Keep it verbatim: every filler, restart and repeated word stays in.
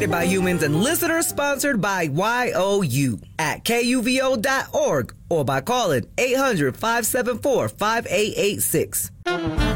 created by humans and listeners sponsored by Y O U at K U V O dot org or by calling eight hundred, five seven four, five eight eight six.